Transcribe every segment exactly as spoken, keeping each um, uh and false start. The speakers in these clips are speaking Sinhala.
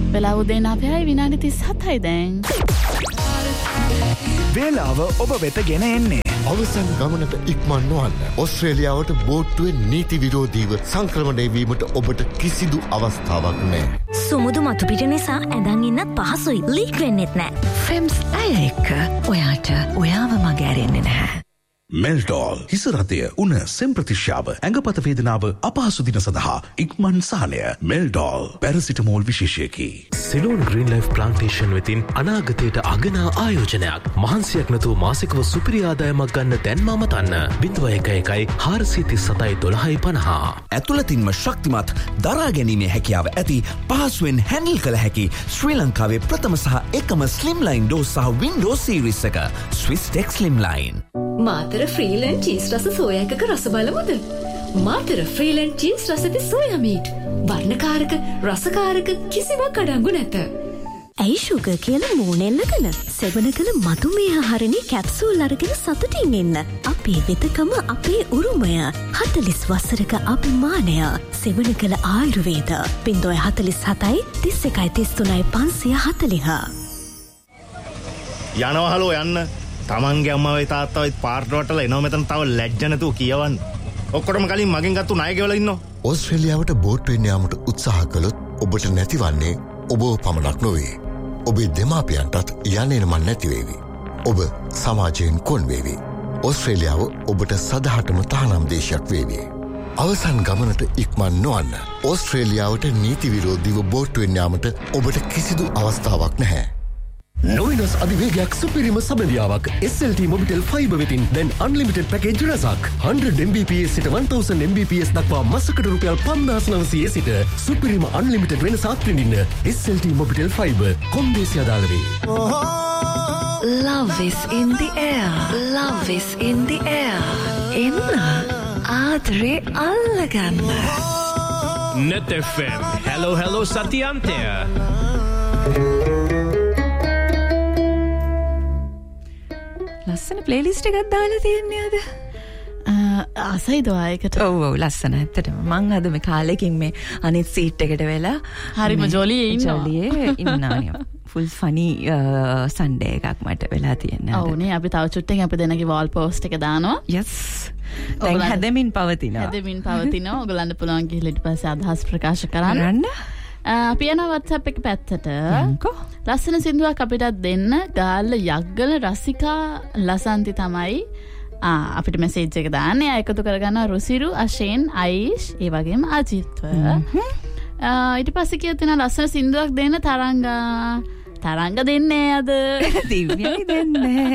වෙලාව උදේ නවයයි විනාඩි තිස් හතයි දැන්. වේලාව ඔබ වෙත ගෙන එන්නේ අවසන් ගමනට ඉක්මන් නොවන්න. ඕස්ට්‍රේලියාවට බෝට්ටුවේ නීති විරෝධීව සංක්‍රමණය වීමට ඔබට කිසිදු අවස්ථාවක් නැහැ. සුමුදු මතු පිට නිසා ඇඳන් ඉන්නත් පහසුයි. ලීක් වෙන්නෙත් නැහැ. ෆෙම්ස් අය එක්ක ඔයාට ඔයාව මග ඇරෙන්නේ නැහැ. මෙල්ටෝල් හිසරතය උන සෙම්ප්‍රතිශ්‍යාව ඇඟපත වේදනාව අපහසු දින සඳහා ඉක්මන් සානය මෙල්ඩෝල් paracetamol විශේෂයකි. Ceylon green life plantation වෙතින් අනාගතයට අගනා ආයෝජනයක්. මහන්සියක් නැතුව මාසිකව සුපිරි ආදායමක් ගන්න දැන්ම අමතන්න. බිඳුව එක එකයි හාරසිය තිස් සතයි දොළහයි පනහා. ඇතුළතින්ම ශක්තිමත් දරා ගැනීමේ හැකියාව ඇති පහසුවෙන් හැන්ඩල් කළ හැකි ශ්‍රී ලංකාවේ ප්‍රථම සහ එකම ස්ලිම්ලයින් ඩෝස් සහ වින්ඩෝ සීරීස් එක ස්විස් ටෙක් ස්ලිම්ලයින්. මාතර ෆ්‍රීලන්ඩ් චීස් රස සෝයා එකක රස බලමුද? මාතර ෆ්‍රීලන්ඩ් චීස් රස ඇති සෝයා මීට්. වර්ණකාරක රසකාරක කිසිවක් අඩංගු නැත. ඇයි ෂුගර් කියලා මූණෙල්ලගෙන සෙවන කළ මధుමේහ හරිනි කැප්සූල් අරගෙන සතුටින් ඉන්න. අපේ වෙතකම අපේ උරුමය. හතලිස් වසරක අභිමානය. සෙවන කළ ආයුර්වේද. ින්දොය හතලිස් හතයි තිස් එකයි තිස් තුනයි පන්සිය හතලිහ. යනවා හලෝ යන්න. තමන්ගේ අම්මවයි තාත්තවයි පාර්ට්වටල එනවා මෙතන තව ලැජ්ජ නැතුව කියවන්න. ඔක්කොටම කලින් මගෙන් ගත්තු ණය ගෙවලා ඉන්නවා. ඕස්ට්‍රේලියාවට බෝට්ටුවෙන් යාමට උත්සාහ කළොත් ඔබට නැතිවන්නේ ඔබව පමණක් නොවේ. ඔබේ දෙමාපියන්ටත් යන්න එනමන් නැති වේවි. ඔබ සමාජයෙන් කොන් වේවි. ඕස්ට්‍රේලියාව ඔබට සදහටම තහනම් දේශයක් වේවි. අවසන් ගමනට ඉක්මන් නොවන්න. ඕස්ට්‍රේලියාවට නීති විරෝධීව බෝට්ටුවෙන් යාමට ඔබට කිසිදු අවස්ථාවක් නැහැ. නොවිනස් අධිවේගයක් සුපිරිම සබඳියාවක් S L T Mobitel fibre වෙතින් දැන් අන්ලිමිටඩ් පැකේජ් රසක් one hundred Mbps සිට one thousand Mbps දක්වා මාසකට රුපියල් පන්දාස් නවසිය සිට සුපිරිම අන්ලිමිටඩ් වෙනසක් විඳින්න S L T Mobitel fibre කොන්දේසි අදාළ වේ. Love is in the air. Love is in the air. එන්න ආදරේ අල්ලගන්න. Net F M. Hello hello සතියන්තය. ලස්සන ප්ලේලිස්ට් එකක් දාලා තියන්නේ අද. ආසයිද ඔයකට? ඔව් ඔව් ලස්සන ඇත්තටම. මං අද මේ කාලෙකින් මේ අනිත් සීට් එකට වෙලා හරිම ජොලියේ ඉන්නවා. ජොලියේ ඉන්නවා. ෆුල් ෆනි සන්ඩේ එකක් මට වෙලා තියෙනවා. ඔව් නේ අපි තව චුට්ටකින් අපි දෙනගේ වෝල් පෝස්ට් එක දානවා. yes. දැන් හැදෙමින් පවතිනවා. හැදෙමින් පවතිනවා. ඔයගලන්ට පුළුවන් ගිහලා ඊට පස්සේ අදහස් ප්‍රකාශ කරන්න. කරන්න. අපි යන WhatsApp එක පැත්තට ලස්සන සින්දුවක් අපිට දෙන්න ගාල්ල යග්ගල රසිකා ලසන්ති තමයි අපිට මෙසේජ් එක දාන්නේ. ආ එකතු කරගන්නවා රුසිරු අශේන් අයිෂ් ඒ වගේම අජිත්ව. ඊට පස්සේ කියත් තියෙනවා ලස්සන සින්දුවක් දෙන්න තරංගා තරංග දෙන්නේ අද දිව්‍යයි දෙන්නේ.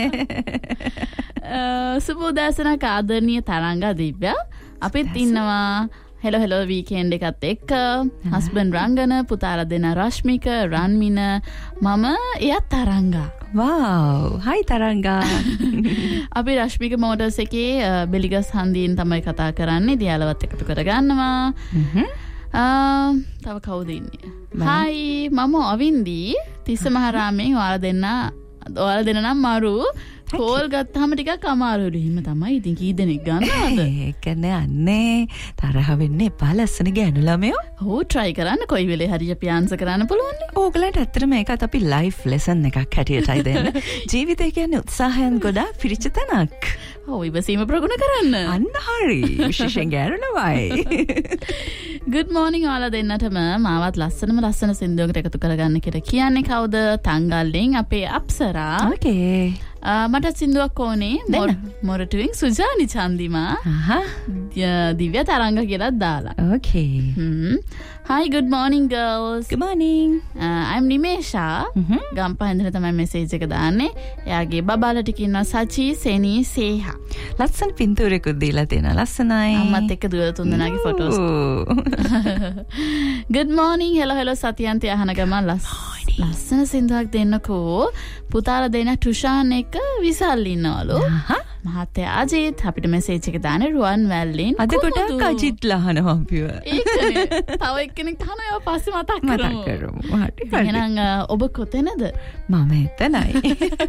සුබෝදෑසනක් ආදරණීය තරංගා දිව්‍ය අපිත් ඉන්නවා. හෙලෝ හෙලෝ වීකෙන්ඩ් එකත් එක්ක හස්බන්ඩ් රංගන පුතාලා දෙන රශ්මික රන්මින මම එයත් තරංගා. වව් හයි තරංගා. අපි රශ්මික මෝටර්ස් එකේ බෙලිගස් හන්දියෙන් තමයි කතා කරන්නේ. දියාලවත් එකතු කරගන්නවා. තව කවුද ඉන්නේ? හයි මම අවින්දී තිස්ස මහරාමෙන් ඔයාලා දෙන්න ඔයාලා දෙන්න නම් මරු කෝල් ගත්තාම ටිකක් අමාරුලු. හිම තමයි. ඉතින් කී දෙනෙක් ගන්නවද? ඒක නෑ අන්නේ තරහ වෙන්න එපා ලස්සන ගෑනු ළමයෝ. ඔව් try කරන්න කොයි වෙලේ හරි අපි ආන්සර් කරන්න පුළුවන් නේ. ඕගලන්ට ඇත්තටම මේකත් අපි life lesson එකක් හැටියටයි දෙන්න. ජීවිතය කියන්නේ උත්සාහයන් ගොඩාක් පිරිච්ච තැනක්. ඔව් ඉවසීම ප්‍රගුණ කරන්න. අන්න හරි. විශේෂයෙන් ගෑනු ළමයි. good morning ඔයාලා දෙන්නටම මාවත් ලස්සනම ලස්සන සින්දුවකට එකතු කරගන්න කියලා කියන්නේ කවුද? තංගල්ලෙන් අපේ අප්සරා. okay. මට සින්දුවක් ඕනේ මොරටුවෙන් සුජානි චන්දිමා දිව්‍ය තරංග කියලා දාලා. okay. hi good morning girls. good morning. uh, I'm Nimesha. ගම්පහඳින තමයි මෙසේජ් එක දාන්නේ. එයාගේ බබාලා ටික ඉන්නවා සචි සෙනි සේහා. ලස්සන පින්තූරයකුත් දීලා තියෙනවා. ලස්සනයි. අම්මත් එක්ක දුවලා තුන් දෙනාගේ photos. good morning hello hello සතියන්තය අහන ගමන් ලස්සන සින්දුවක් දෙන්නකෝ. පුතාලා දෙන ටුෂාන් එක විසල් ඉන්නවලු. මහත්තයා අජිත් අපිට මෙසේජ් එක දාන්නේ රුවන් වැල්ලෙන්. අද කොටක් අජිත් ලහනවා අපිව. ඒකනේ. තව එක්කෙනෙක් අහනවා පස්සේ මතක් කරමු. මතක් කරමු. හරි. එහෙනම් ඔබ කොතැනද? මම එතනයි.